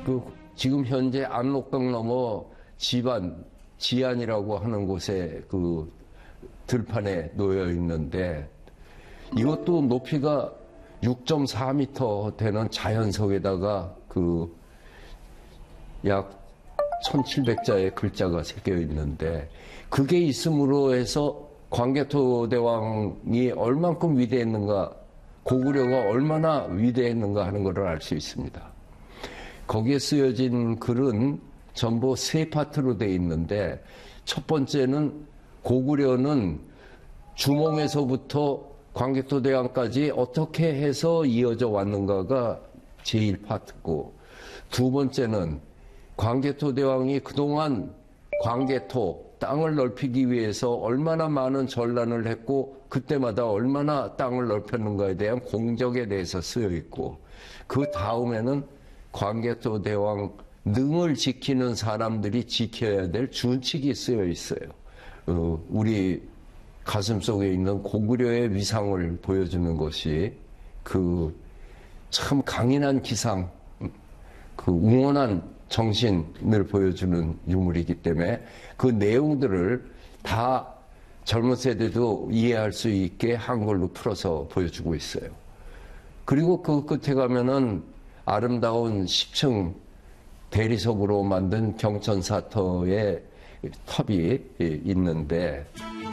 지금 현재 압록강 넘어 지안이라고 하는 곳에 들판에 놓여 있는데, 이것도 높이가 6.4m 되는 자연석에다가 약 1700자의 글자가 새겨 있는데, 그게 있음으로 해서 광개토대왕이 얼만큼 위대했는가, 고구려가 얼마나 위대했는가 하는 것을 알 수 있습니다. 거기에 쓰여진 글은 전부 세 파트로 되어 있는데, 첫 번째는 고구려는 주몽에서부터 광개토대왕까지 어떻게 해서 이어져 왔는가가 제1파트고, 두 번째는 광개토대왕이 그동안 광개토, 땅을 넓히기 위해서 얼마나 많은 전란을 했고 그때마다 얼마나 땅을 넓혔는가에 대한 공적에 대해서 쓰여 있고, 그 다음에는 광개토대왕 능을 지키는 사람들이 지켜야 될 준칙이 쓰여 있어요. 우리 가슴속에 있는 고구려의 위상을 보여주는 것이 참 강인한 기상, 웅원한 정신을 보여주는 유물이기 때문에 그 내용들을 다 젊은 세대도 이해할 수 있게 한글로 풀어서 보여주고 있어요. 그리고 그 끝에 가면은 아름다운 10층 대리석으로 만든 경천사터의 탑이 있는데,